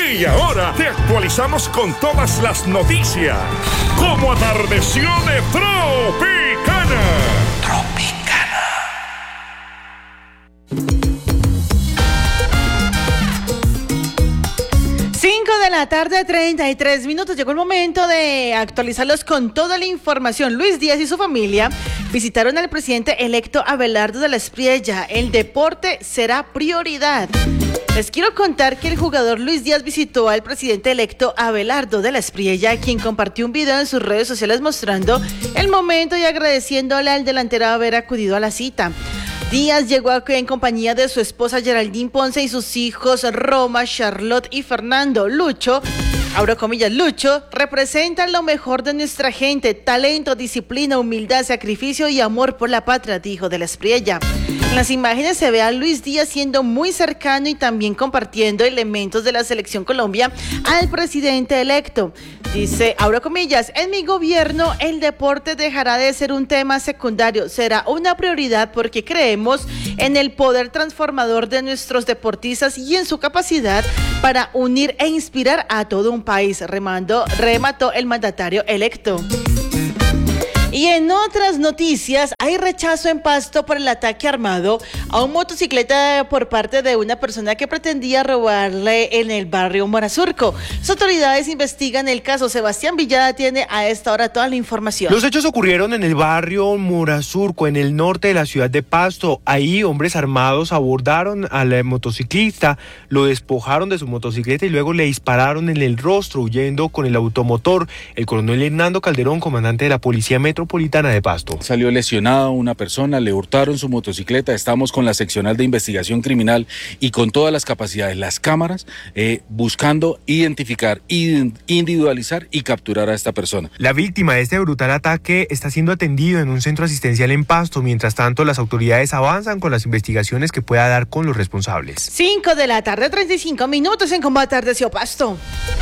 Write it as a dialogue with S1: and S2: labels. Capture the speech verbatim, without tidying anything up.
S1: Y ahora te actualizamos con todas las noticias. Como atardeció de Tropicana. Tropicana.
S2: cinco de la tarde, treinta y tres minutos. Llegó el momento de actualizarlos con toda la información. Luis Díaz y su familia visitaron al presidente electo Abelardo de la Espriella. El deporte será prioridad. Les quiero contar que el jugador Luis Díaz visitó al presidente electo Abelardo de la Espriella, quien compartió un video en sus redes sociales mostrando el momento y agradeciéndole al delantero haber acudido a la cita. Díaz llegó en compañía de su esposa Geraldine Ponce y sus hijos Roma, Charlotte y Fernando. Lucho, abro comillas, Lucho, representa lo mejor de nuestra gente: talento, disciplina, humildad, sacrificio y amor por la patria, dijo de la Espriella. En las imágenes se ve a Luis Díaz siendo muy cercano y también compartiendo elementos de la Selección Colombia al presidente electo. Dice, abro comillas, en mi gobierno el deporte dejará de ser un tema secundario, será una prioridad porque creemos en el poder transformador de nuestros deportistas y en su capacidad para unir e inspirar a todo un país, remando, remató el mandatario electo. Y en otras noticias, hay rechazo en Pasto por el ataque armado a un motocicleta por parte de una persona que pretendía robarle en el barrio Morazurco. Las autoridades investigan el caso. Sebastián Villada tiene a esta hora toda la información.
S3: Los hechos ocurrieron en el barrio Morazurco, en el norte de la ciudad de Pasto. Ahí hombres armados abordaron al motociclista, lo despojaron de su motocicleta y luego le dispararon en el rostro, huyendo con el automotor. El coronel Hernando Calderón, comandante de la Policía Metropolitana de Pasto.
S4: Salió lesionada una persona, le hurtaron su motocicleta. Estamos con la seccional de investigación criminal y con todas las capacidades, las cámaras, eh, buscando identificar, individualizar y capturar a esta persona.
S3: La víctima de este brutal ataque está siendo atendido en un centro asistencial en Pasto. Mientras tanto, las autoridades avanzan con las investigaciones que pueda dar con los responsables.
S2: cinco de la tarde, treinta y cinco minutos en Combate Ardecio Pasto.